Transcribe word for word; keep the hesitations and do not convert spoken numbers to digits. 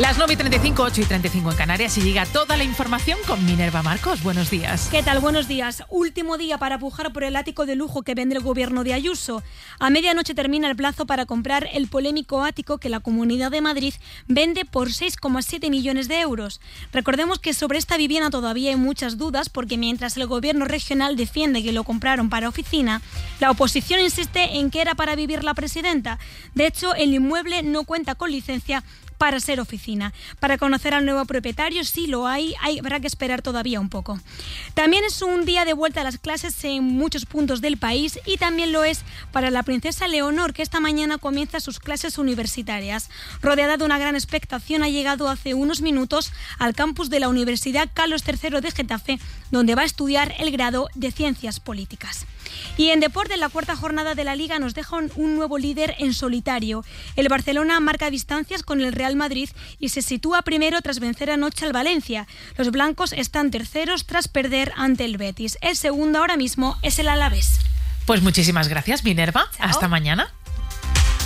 Las nueve y treinta y cinco, ocho y treinta y cinco en Canarias, y llega toda la información con Minerva Marcos. Buenos días. ¿Qué tal? Buenos días. Último día para pujar por el ático de lujo que vende el gobierno de Ayuso. A medianoche termina el plazo para comprar el polémico ático que la Comunidad de Madrid vende por seis coma siete millones de euros. Recordemos que sobre esta vivienda todavía hay muchas dudas, porque mientras el gobierno regional defiende que lo compraron para oficina, la oposición insiste en que era para vivir la presidenta. De hecho, el inmueble no cuenta con licencia para ser oficina. Para conocer al nuevo propietario, sí lo hay, hay, habrá que esperar todavía un poco. También es un día de vuelta a las clases en muchos puntos del país, y también lo es para la princesa Leonor, que esta mañana comienza sus clases universitarias. Rodeada de una gran expectación, ha llegado hace unos minutos al campus de la Universidad Carlos tercero de Getafe, donde va a estudiar el grado de Ciencias Políticas. Y en deporte, la cuarta jornada de la Liga nos deja un, un nuevo líder en solitario. El Barcelona marca distancias con el Real Madrid y se sitúa primero tras vencer anoche al Valencia. Los blancos están terceros tras perder ante el Betis. El segundo ahora mismo es el Alavés. Pues muchísimas gracias, Minerva. Chao. Hasta mañana.